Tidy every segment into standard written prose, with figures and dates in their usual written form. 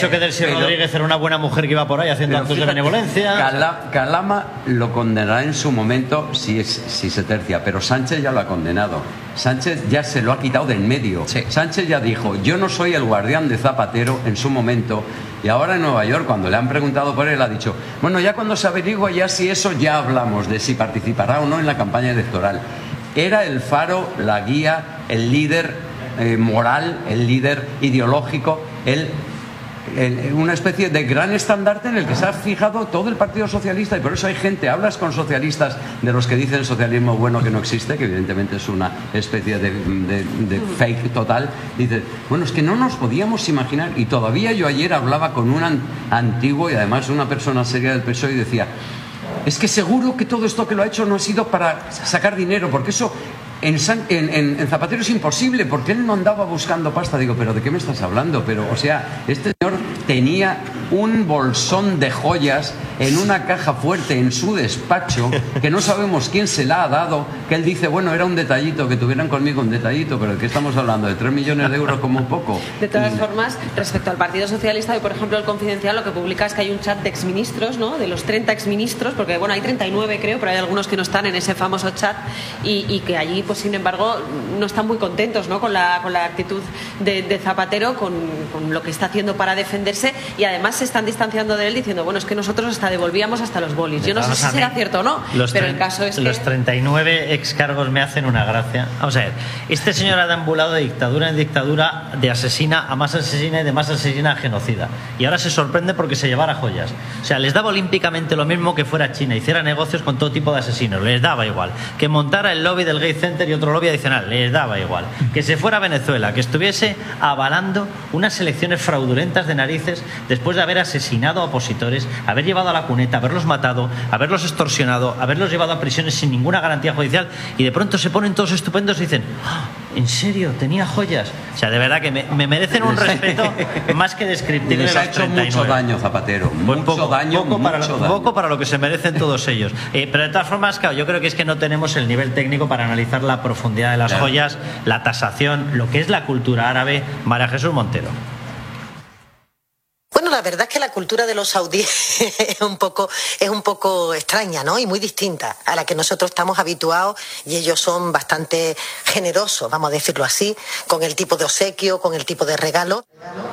dicho que Delcy Rodríguez era una buena mujer que iba por ahí haciendo actos de benevolencia. Calama lo condenará en su momento si se tercia, pero Sánchez ya lo ha condenado. Sánchez ya se lo ha quitado de en medio. Sí. Sánchez ya dijo, yo no soy el guardián de Zapatero en su momento. Y ahora en Nueva York, cuando le han preguntado por él, ha dicho, bueno, ya cuando se averigua ya si eso, ya hablamos de si participará o no en la campaña electoral. Era el faro, la guía, el líder moral, el líder ideológico, una especie de gran estandarte en el que se ha fijado todo el Partido Socialista, y por eso hay gente, hablas con socialistas de los que dicen el socialismo bueno que no existe, que evidentemente es una especie de fake total, dices, bueno, es que no nos podíamos imaginar, y todavía yo ayer hablaba con un antiguo y además una persona seria del PSOE y decía, es que seguro que todo esto que lo ha hecho no ha sido para sacar dinero, porque eso en Zapatero es imposible, porque él no andaba buscando pasta. Digo, ¿pero de qué me estás hablando? Pero, o sea, este señor tenía un bolsón de joyas en una caja fuerte en su despacho, que no sabemos quién se la ha dado, que él dice, bueno, era un detallito, que tuvieran conmigo un detallito, pero ¿de qué estamos hablando? ¿De 3 millones de euros como un poco? De todas formas, respecto al Partido Socialista, hoy, por ejemplo, el Confidencial lo que publica es que hay un chat de exministros, ¿no? De los 30 exministros, porque, bueno, hay 39 creo, pero hay algunos que no están en ese famoso chat, y que allí, pues sin embargo, no están muy contentos, ¿no? con la actitud de Zapatero, con lo que está haciendo para defenderse, y además se están distanciando de él diciendo, bueno, es que nosotros hasta devolvíamos hasta los bolis. Yo no sé si será cierto o no, pero el caso es que... Los 39 excargos me hacen una gracia. Vamos a ver, este señor ha deambulado de dictadura en dictadura, de asesina a más asesina y de más asesina a genocida, y ahora se sorprende porque se llevara joyas. O sea, les daba olímpicamente lo mismo que fuera China, hiciera negocios con todo tipo de asesinos, les daba igual. Que montara el lobby del Gay Center y otro lobby adicional, les daba igual. Que se fuera a Venezuela, que estuviese avalando unas elecciones fraudulentas de narices después de haber asesinado a opositores, haber llevado a la cuneta, haberlos matado, haberlos extorsionado, haberlos llevado a prisiones sin ninguna garantía judicial, y de pronto se ponen todos estupendos y dicen, ¡ah! ¿En serio? ¿Tenía joyas? O sea, de verdad que me merecen un respeto más que descriptible. Les ha hecho mucho daño Zapatero, poco para lo que se merecen todos ellos. Pero de todas formas, claro, yo creo que es que no tenemos el nivel técnico para analizar la profundidad de las joyas, la tasación, lo que es la cultura árabe. María Jesús Montero. Bueno, la verdad es que la cultura de los saudíes es un poco extraña, ¿no? Y muy distinta a la que nosotros estamos habituados, y ellos son bastante generosos, vamos a decirlo así, con el tipo de obsequio, con el tipo de regalo.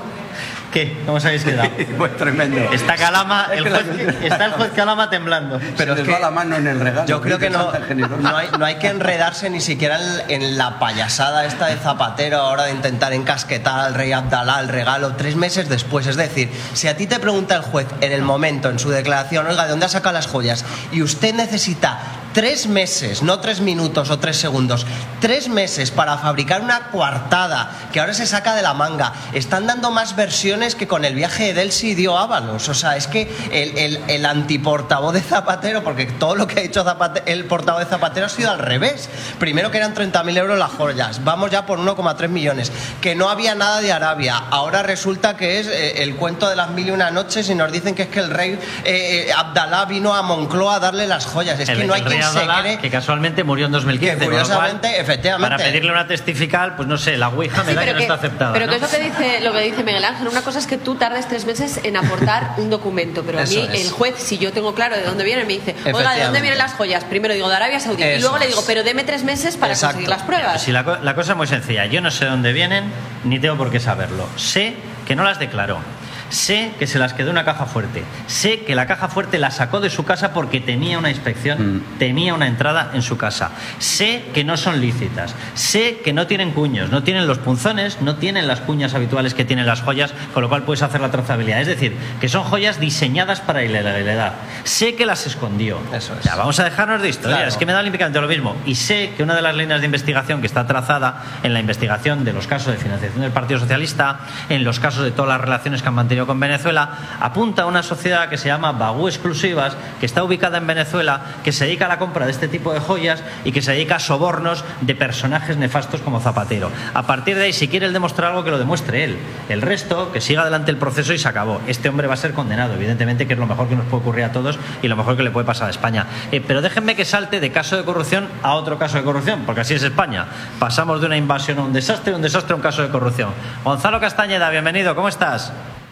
¿Qué? ¿Cómo os habéis quedado? Pues tremendo. Está Calama, está el juez Calama temblando. Pero es que va la mano en el regalo. Yo creo que no hay que enredarse ni siquiera en la payasada esta de Zapatero ahora de intentar encasquetar al rey Abdalá el regalo 3 meses después. Es decir, si a ti te pregunta el juez en el momento, en su declaración, oiga, ¿de dónde ha sacado las joyas? Y usted necesita 3 meses, no 3 minutos o 3 segundos, 3 meses para fabricar una coartada que ahora se saca de la manga. Están dando más versiones que con el viaje de Delcy dio Ábalos. O sea, es que el antiportavoz de Zapatero, porque todo lo que ha hecho el portavoz de Zapatero ha sido al revés. Primero que eran 30.000 euros las joyas, vamos ya por 1,3 millones, que no había nada de Arabia, ahora resulta que es el cuento de las 1001 noches, y nos dicen que es que el rey Abdalá vino a Moncloa a darle las joyas. Es que no hay quien se cree, que casualmente murió en 2015, que curiosamente, cual, efectivamente, para pedirle una testifical, pues no sé, la ouija me da que no está aceptada. Pero ¿no? que es lo que dice Miguel Ángel. Una cosa es que tú tardes 3 meses en aportar un documento, pero a mí el juez, si yo tengo claro de dónde viene, me dice, oiga, ¿de dónde vienen las joyas? Primero digo de Arabia Saudí, y luego le digo, pero deme 3 meses para conseguir las pruebas. Sí, la cosa es muy sencilla. Yo no sé dónde vienen, ni tengo por qué saberlo. Sé que no las declaró. Sé que se las quedó en una caja fuerte. Sé que la caja fuerte la sacó de su casa porque tenía una inspección, tenía una entrada en su casa. Sé que no son lícitas. Sé que no tienen cuños, no tienen los punzones, no tienen las cuñas habituales que tienen las joyas, con lo cual puedes hacer la trazabilidad. Es decir, que son joyas diseñadas para ilegalidad. Sé que las escondió. Eso es. Ya, vamos a dejarnos de historias. Claro. Es que me da olímpicamente lo mismo. Y sé que una de las líneas de investigación que está trazada en la investigación de los casos de financiación del Partido Socialista, en los casos de todas las relaciones que han mantenido con Venezuela, apunta a una sociedad que se llama Bagú Exclusivas, que está ubicada en Venezuela, que se dedica a la compra de este tipo de joyas y que se dedica a sobornos de personajes nefastos como Zapatero. A partir de ahí, si quiere él demostrar algo, que lo demuestre él. El resto, que siga adelante el proceso y se acabó. Este hombre va a ser condenado, evidentemente, que es lo mejor que nos puede ocurrir a todos y lo mejor que le puede pasar a España. Pero déjenme que salte de caso de corrupción a otro caso de corrupción, porque así es España. Pasamos de una invasión a un desastre a un caso de corrupción. Gonzalo Castañeda, bienvenido, ¿cómo estás?